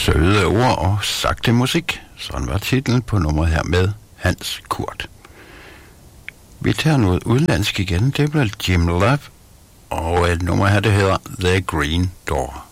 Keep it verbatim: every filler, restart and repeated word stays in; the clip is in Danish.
Søde ord og sagte musik. Sådan var titlen på nummeret her med Hans Kurt. Vi tager noget udlandsk igen. Det bliver Jim Love. Og et nummer her, det hedder The Green Door.